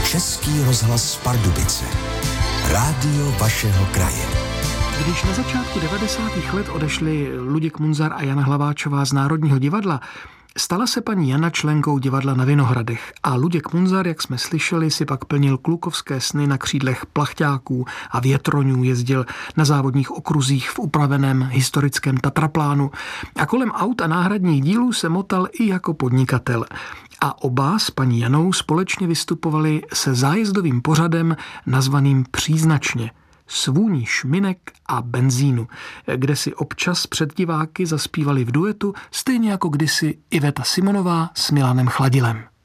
Český rozhlas Pardubice. Rádio vašeho kraje. Když na začátku 90. let odešli Luděk Munzar a Jana Hlaváčová z Národního divadla, stala se paní Jana členkou divadla na Vinohradech a Luděk Munzar, jak jsme slyšeli, si pak plnil klukovské sny na křídlech plachťáků a větroňů, jezdil na závodních okruzích v upraveném historickém Tatraplánu a kolem aut a náhradních dílů se motal i jako podnikatel. A oba s paní Janou společně vystupovali se zájezdovým pořadem nazvaným Příznačně. S vůní šminek a benzínu, kde si občas před diváky zaspívali v duetu, stejně jako kdysi Iveta Simonová s Milanem Chladilem.